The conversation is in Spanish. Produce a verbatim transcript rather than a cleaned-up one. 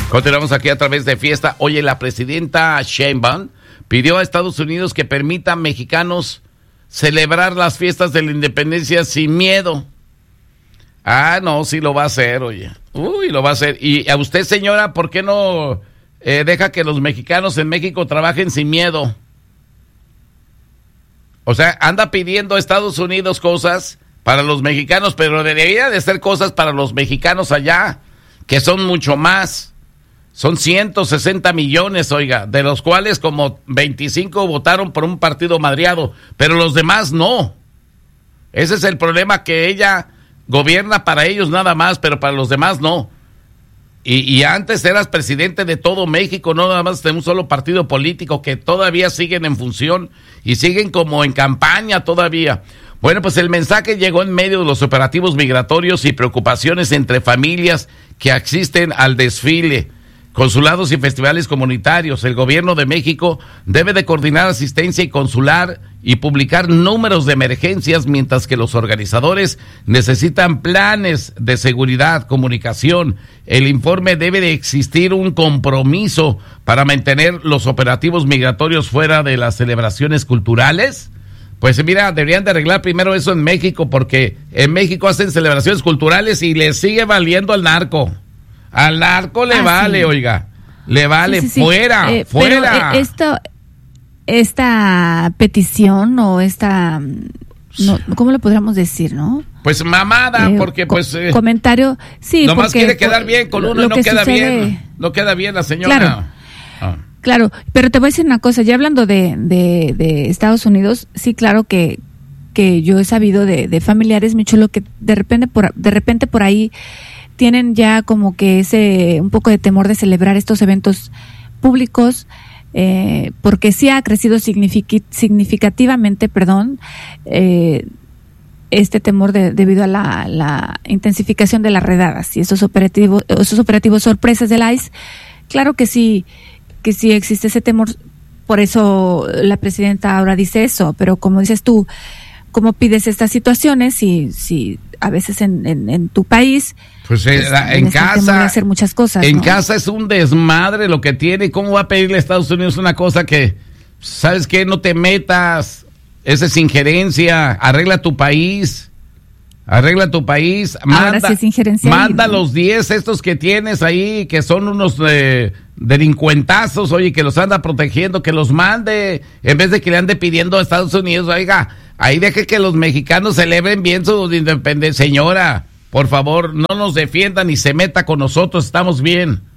Continuamos aquí a través de Fiesta. Oye, la presidenta Sheinbaum pidió a Estados Unidos que permita a mexicanos celebrar las fiestas de la independencia sin miedo. Ah, no, sí lo va a hacer, oye. Uy, lo va a hacer. Y a usted, señora, ¿por qué no eh, deja que los mexicanos en México trabajen sin miedo? O sea, anda pidiendo a Estados Unidos cosas para los mexicanos, pero debería de ser cosas para los mexicanos allá, que son mucho más. Son ciento sesenta millones, oiga, de los cuales como veinticinco votaron por un partido madreado, pero los demás no. Ese es el problema, que ella gobierna para ellos nada más, pero para los demás no. Y, y antes eras presidente de todo México, no nada más de un solo partido político, que todavía siguen en función y siguen como en campaña todavía. Bueno, pues el mensaje llegó en medio de los operativos migratorios y preocupaciones entre familias que asisten al desfile. Consulados y festivales comunitarios. El gobierno de México debe de coordinar asistencia y consular y publicar números de emergencias, mientras que los organizadores necesitan planes de seguridad, comunicación. El informe debe de existir un compromiso para mantener los operativos migratorios fuera de las celebraciones culturales. Pues mira, deberían de arreglar primero eso en México, porque en México hacen celebraciones culturales y les sigue valiendo al narco. Al narco le ah, vale, sí. oiga, le vale, sí, sí, sí. fuera, eh, fuera. Pero esto, esta petición o esta, no, ¿cómo lo podríamos decir, no? Pues mamada, eh, porque pues... Eh, comentario, sí, nomás porque... quiere quedar bien con uno y no queda sucede... bien, no queda bien la señora. Claro, ah. claro, pero te voy a decir una cosa, ya hablando de, de, de Estados Unidos, sí, claro que, que yo he sabido de, de familiares, mi chulo, que de repente por, de repente por ahí... tienen ya como que ese un poco de temor de celebrar estos eventos públicos, eh, porque sí ha crecido signific- significativamente, perdón, eh, este temor de, debido a la, la intensificación de las redadas y esos operativos, esos operativos sorpresas del I C E. Claro que sí, que sí existe ese temor, por eso la presidenta ahora dice eso, pero como dices tú, ¿cómo pides estas situaciones si, si a veces en, en, en tu país... Pues, pues en, en casa, hacer muchas cosas, en ¿no? casa es un desmadre lo que tiene. ¿Cómo va a pedirle a Estados Unidos una cosa que, sabes qué, no te metas? Esa es injerencia. Arregla tu país, arregla tu país. Manda, ahora sí es injerencia. Manda ahí, ¿no? los diez estos que tienes ahí, que son unos eh, delincuentazos, oye, que los anda protegiendo, que los mande, en vez de que le ande pidiendo a Estados Unidos, oiga, ahí deje que los mexicanos celebren bien su independencia. Señora, por favor, no nos defienda ni se meta con nosotros, estamos bien.